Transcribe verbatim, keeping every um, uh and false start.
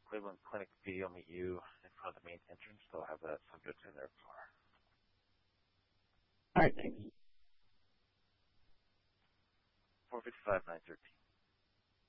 Cleveland Clinic P. I'll meet you in front of the main entrance. They'll have that subject in their car. All right, thanks. four fifty-five, nine thirteen.